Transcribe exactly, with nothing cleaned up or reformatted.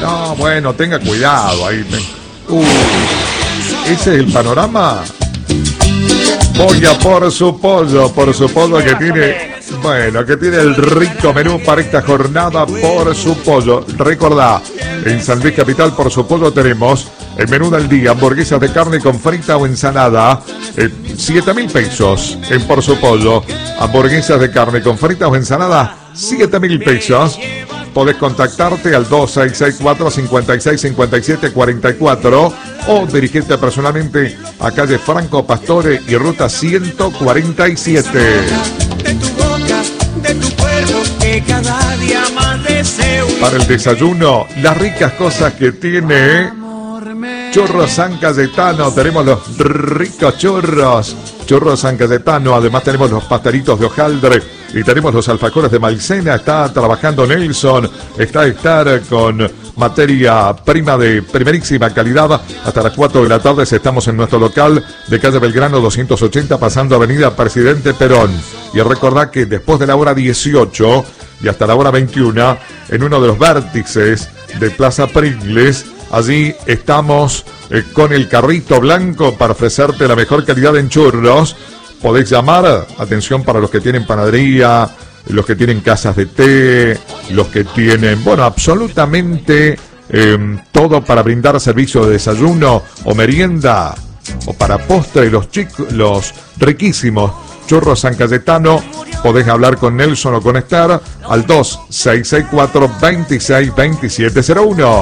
No, bueno, tenga cuidado ahí. Uh, ese es el panorama. Voy a por su pollo, por su pollo que tiene, bueno, que tiene el rico menú para esta jornada. Por su pollo. Recordá, en San Luis Capital, por su pollo tenemos el menú del día, hamburguesas de carne con frita o ensalada, eh, siete mil pesos en por su pollo. Hamburguesas de carne con frita o ensalada, siete mil pesos. Podés contactarte al dos seis seis cuatro, cinco seis, cinco siete cuatro cuatro o dirigirte personalmente a calle Franco Pastore y ruta ciento cuarenta y siete. De tu boca, de tu cuerpo, que cada día más deseo. Para el desayuno, las ricas cosas que tiene Churros San Cayetano. Tenemos los ricos churros, Churros San Cayetano. Además tenemos los pastelitos de hojaldre y tenemos los alfajores de maicena. Está trabajando Nelson, está estar con materia prima de primerísima calidad. Hasta las cuatro de la tarde estamos en nuestro local de calle Belgrano doscientos ochenta, pasando avenida Presidente Perón. Y recordad que después de la hora dieciocho y hasta la hora veintiuna, en uno de los vértices de Plaza Pringles, allí estamos eh, con el carrito blanco para ofrecerte la mejor calidad en churros. Podéis llamar, atención para los que tienen panadería, los que tienen casas de té, los que tienen, bueno, absolutamente eh, todo para brindar servicio de desayuno o merienda, o para postre, los chicos, los riquísimos Churros San Cayetano. Podés hablar con Nelson o con Esther al dos seis seis cuatro, dos seis dos siete cero uno.